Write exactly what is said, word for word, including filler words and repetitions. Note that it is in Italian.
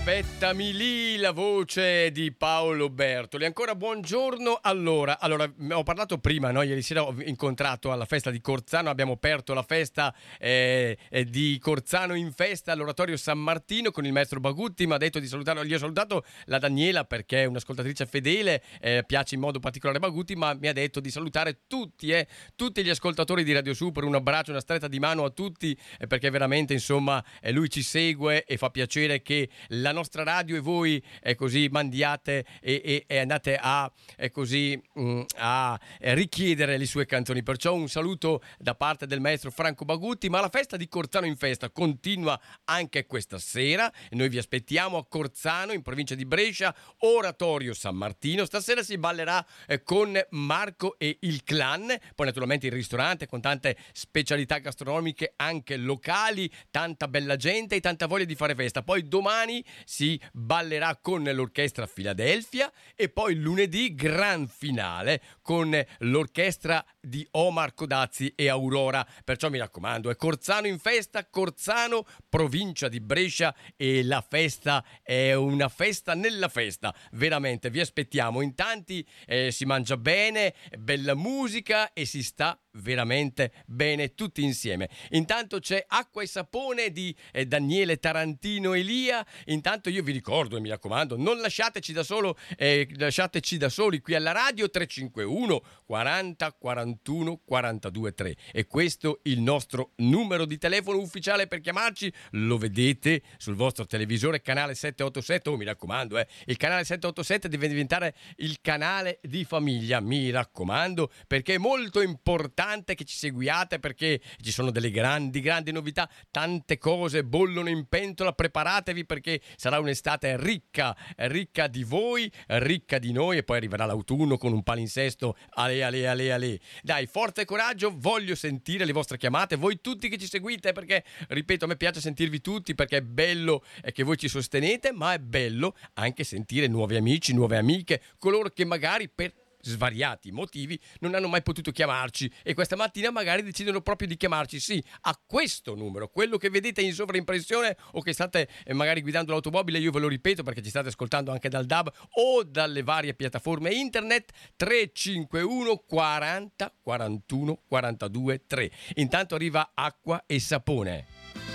Aspettami lì, la voce di Paolo Bertoli. Ancora buongiorno. Allora, allora ho parlato prima, no? Ieri sera ho incontrato alla festa di Corzano, abbiamo aperto la festa eh, eh, di Corzano in festa all'Oratorio San Martino con il maestro Bagutti. Mi ha detto di salutarlo, gli ho salutato la Daniela perché è un'ascoltatrice fedele, eh, piace in modo particolare Bagutti, ma mi ha detto di salutare tutti, eh, tutti gli ascoltatori di Radio Super. Un abbraccio, una stretta di mano a tutti, eh, perché veramente insomma eh, lui ci segue e fa piacere che la nostra radio e voi è così mandiate e, e, e andate a, è così, mh, a richiedere le sue canzoni. Perciò un saluto da parte del maestro Franco Bagutti. Ma la festa di Corzano in festa continua anche questa sera. Noi vi aspettiamo a Corzano in provincia di Brescia, Oratorio San Martino. Stasera si ballerà eh, con Marco e il clan, poi naturalmente il ristorante con tante specialità gastronomiche anche locali, tanta bella gente e tanta voglia di fare festa. Poi domani si ballerà con l'orchestra Philadelphia e poi lunedì gran finale con l'orchestra di Omar Codazzi e Aurora. Perciò mi raccomando, è Corzano in festa, Corzano, provincia di Brescia, e la festa è una festa nella festa. Veramente vi aspettiamo in tanti, eh, si mangia bene, bella musica e si sta veramente bene tutti insieme. Intanto c'è Acqua e Sapone di eh, Daniele Tarantino Elia. Intanto io vi ricordo e mi raccomando, non lasciateci da solo eh, lasciateci da soli qui alla radio. Tre cinque uno quaranta quarantuno quarantadue tre e questo il nostro numero di telefono ufficiale per chiamarci. Lo vedete sul vostro televisore, canale settecentoottantasette. Oh, mi raccomando, eh, il canale settecentoottantasette deve diventare il canale di famiglia, mi raccomando, perché è molto importante che ci seguiate, perché ci sono delle grandi grandi novità, tante cose bollono in pentola. Preparatevi perché sarà un'estate ricca ricca di voi, ricca di noi, e poi arriverà l'autunno con un palinsesto. Ale ale ale ale. Dai, forza e coraggio, voglio sentire le vostre chiamate, voi tutti che ci seguite, perché ripeto, a me piace sentirvi tutti, perché è bello che voi ci sostenete, ma è bello anche sentire nuovi amici, nuove amiche, coloro che magari per svariati motivi non hanno mai potuto chiamarci e questa mattina magari decidono proprio di chiamarci, sì, a questo numero, quello che vedete in sovraimpressione, o che state eh, magari guidando l'automobile. Io ve lo ripeto perché ci state ascoltando anche dal D A B o dalle varie piattaforme internet. Tre cinque uno quaranta quarantuno quarantadue tre. Intanto arriva Acqua e Sapone.